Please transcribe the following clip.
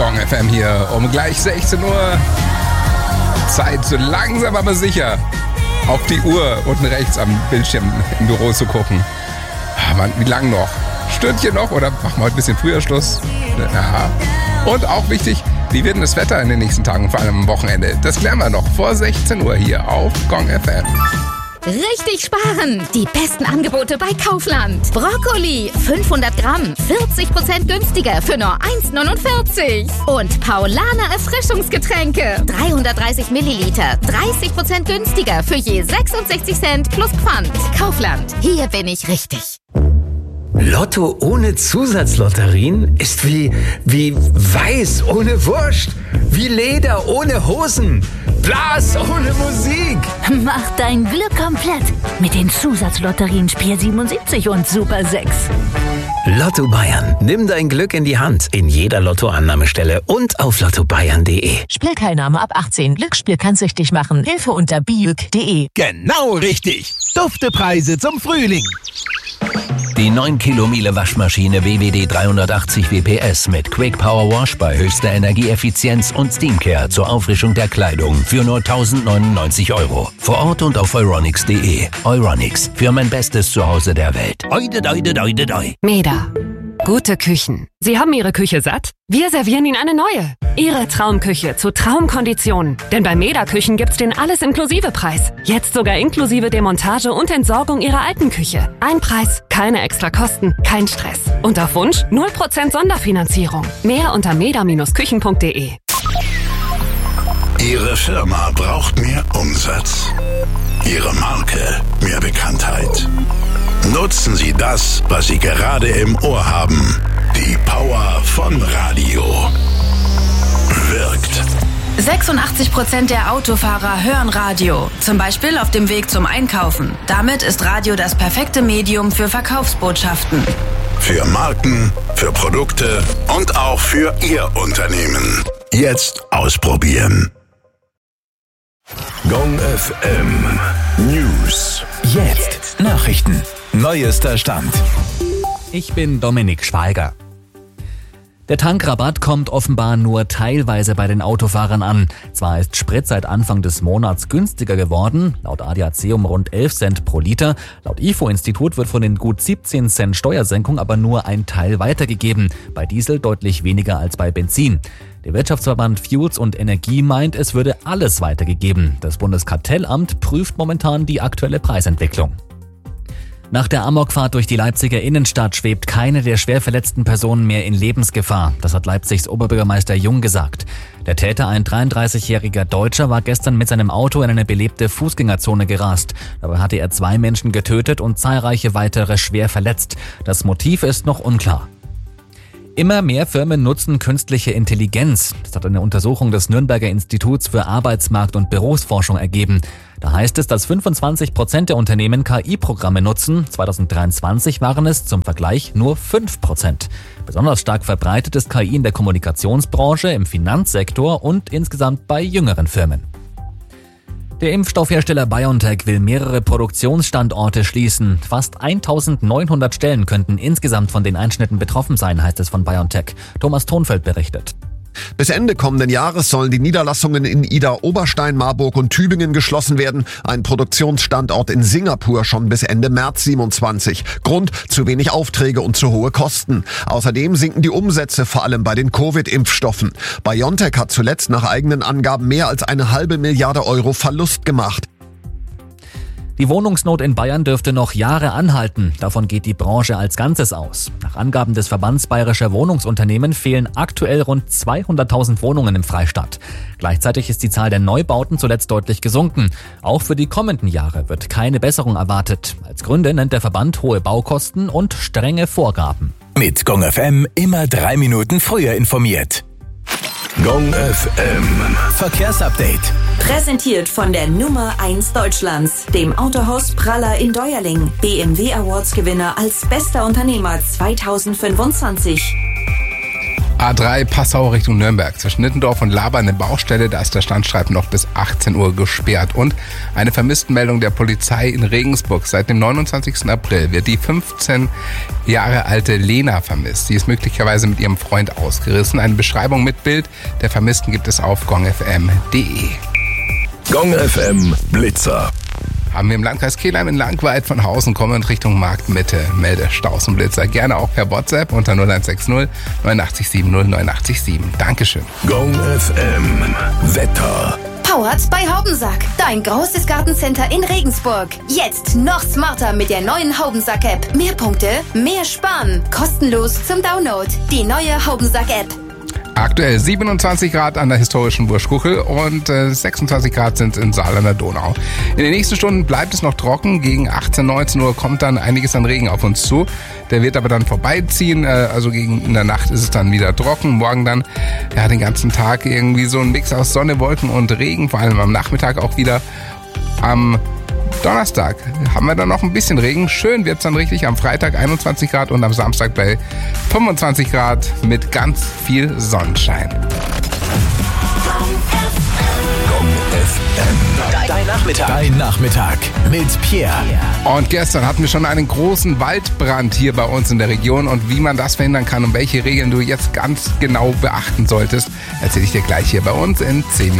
Gong FM hier um gleich 16 Uhr. Zeit, so langsam aber sicher auf die Uhr unten rechts am Bildschirm im Büro zu gucken. Mann, wie lang noch? Stündchen noch oder machen wir heute ein bisschen früher Schluss? Ja. Und auch wichtig, wie wird denn das Wetter in den nächsten Tagen, vor allem am Wochenende? Das klären wir noch vor 16 Uhr hier auf Gong FM. Richtig sparen! Die besten Angebote bei Kaufland. Brokkoli, 500 Gramm, 40% günstiger für nur 1,49. Und Paulaner Erfrischungsgetränke, 330 Milliliter, 30% günstiger für je 66 Cent plus Pfand. Kaufland, hier bin ich richtig. Lotto ohne Zusatzlotterien ist wie Weiß ohne Wurst, wie Leder ohne Hosen, Blas ohne Musik. Mach dein Glück komplett mit den Zusatzlotterien Spiel 77 und Super 6. Lotto Bayern. Nimm dein Glück in die Hand in jeder Lottoannahmestelle und auf lottobayern.de. Spielteilnahme ab 18. Glücksspiel kann süchtig machen. Hilfe unter biüg.de. Genau richtig. Duftepreise zum Frühling. Die 9 Kilomiele Waschmaschine WWD 380 WPS mit Quick Power Wash bei höchster Energieeffizienz und Steamcare zur Auffrischung der Kleidung für nur 1.099 €. Vor Ort und auf euronics.de. Euronics, für mein bestes Zuhause der Welt. Meda. Gute Küchen. Sie haben Ihre Küche satt? Wir servieren Ihnen eine neue. Ihre Traumküche zu Traumkonditionen. Denn bei Meda Küchen gibt's den Alles-Inklusive-Preis. Jetzt sogar inklusive Demontage und Entsorgung Ihrer alten Küche. Ein Preis, keine extra Kosten, kein Stress. Und auf Wunsch 0% Sonderfinanzierung. Mehr unter meda-küchen.de. Ihre Firma braucht mehr Umsatz. Ihre Marke mehr Bekanntheit. Nutzen Sie das, was Sie gerade im Ohr haben. Die Power von Radio. Wirkt. 86% der Autofahrer hören Radio. Zum Beispiel auf dem Weg zum Einkaufen. Damit ist Radio das perfekte Medium für Verkaufsbotschaften. Für Marken, für Produkte und auch für Ihr Unternehmen. Jetzt ausprobieren. Gong FM News. Jetzt Nachrichten. Neuester Stand. Ich bin Dominik Schweiger. Der Tankrabatt kommt offenbar nur teilweise bei den Autofahrern an. Zwar ist Sprit seit Anfang des Monats günstiger geworden, laut ADAC um rund 11 Cent pro Liter. Laut IFO-Institut wird von den gut 17 Cent Steuersenkung aber nur ein Teil weitergegeben. Bei Diesel deutlich weniger als bei Benzin. Der Wirtschaftsverband Fuels und Energie meint, es würde alles weitergegeben. Das Bundeskartellamt prüft momentan die aktuelle Preisentwicklung. Nach der Amokfahrt durch die Leipziger Innenstadt schwebt keine der schwer verletzten Personen mehr in Lebensgefahr. Das hat Leipzigs Oberbürgermeister Jung gesagt. Der Täter, ein 33-jähriger Deutscher, war gestern mit seinem Auto in eine belebte Fußgängerzone gerast. Dabei hatte er 2 Menschen getötet und zahlreiche weitere schwer verletzt. Das Motiv ist noch unklar. Immer mehr Firmen nutzen künstliche Intelligenz. Das hat eine Untersuchung des Nürnberger Instituts für Arbeitsmarkt- und Berufsforschung ergeben. Da heißt es, dass 25% der Unternehmen KI-Programme nutzen. 2023 waren es zum Vergleich nur 5%. Besonders stark verbreitet ist KI in der Kommunikationsbranche, im Finanzsektor und insgesamt bei jüngeren Firmen. Der Impfstoffhersteller BioNTech will mehrere Produktionsstandorte schließen. Fast 1900 Stellen könnten insgesamt von den Einschnitten betroffen sein, heißt es von BioNTech. Thomas Thonfeld berichtet. Bis Ende kommenden Jahres sollen die Niederlassungen in Ida, Oberstein, Marburg und Tübingen geschlossen werden. Ein Produktionsstandort in Singapur schon bis Ende März 27. Grund: zu wenig Aufträge und zu hohe Kosten. Außerdem sinken die Umsätze, vor allem bei den Covid-Impfstoffen. BioNTech hat zuletzt nach eigenen Angaben mehr als 1,5 Milliarde € Verlust gemacht. Die Wohnungsnot in Bayern dürfte noch Jahre anhalten. Davon geht die Branche als Ganzes aus. Nach Angaben des Verbands Bayerischer Wohnungsunternehmen fehlen aktuell rund 200.000 Wohnungen im Freistaat. Gleichzeitig ist die Zahl der Neubauten zuletzt deutlich gesunken. Auch für die kommenden Jahre wird keine Besserung erwartet. Als Gründe nennt der Verband hohe Baukosten und strenge Vorgaben. Mit Gong FM immer 3 Minuten früher informiert. Gong FM Verkehrsupdate. Präsentiert von der Nummer 1 Deutschlands, dem Autohaus Praller in Deuerling. BMW Awards Gewinner als bester Unternehmer 2025. A3 Passau Richtung Nürnberg. Zwischen Nittendorf und Laber eine Baustelle, da ist der Standstreifen noch bis 18 Uhr gesperrt. Und eine Vermisstenmeldung der Polizei in Regensburg. Seit dem 29. April wird die 15 Jahre alte Lena vermisst. Sie ist möglicherweise mit ihrem Freund ausgerissen. Eine Beschreibung mit Bild der Vermissten gibt es auf gongfm.de. Gong FM Blitzer. Haben wir im Landkreis Kelheim in Langweid von Hausen kommend Richtung Marktmitte. Melde Staus und Blitzer gerne auch per WhatsApp unter 0160 89 70 89 7. Dankeschön. Gong FM Wetter. Powered bei Haubensack. Dein großes Gartencenter in Regensburg. Jetzt noch smarter mit der neuen Haubensack-App. Mehr Punkte, mehr Sparen. Kostenlos zum Download. Die neue Haubensack-App. Aktuell 27 Grad an der historischen Burschkuchel und 26 Grad sind es in Saal an der Donau. In den nächsten Stunden bleibt es noch trocken. Gegen 18, 19 Uhr kommt dann einiges an Regen auf uns zu. Der wird aber dann vorbeiziehen. Also in der Nacht ist es dann wieder trocken. Morgen dann den ganzen Tag irgendwie so ein Mix aus Sonne, Wolken und Regen. Vor allem am Nachmittag auch wieder. Am Donnerstag haben wir dann noch ein bisschen Regen. Schön wird es dann richtig am Freitag 21 Grad und am Samstag bei 25 Grad mit ganz viel Sonnenschein. Dein Nachmittag mit Pierre. Und gestern hatten wir schon einen großen Waldbrand hier bei uns in der Region. Und wie man das verhindern kann und welche Regeln du jetzt ganz genau beachten solltest, erzähle ich dir gleich hier bei uns in 10 Minuten.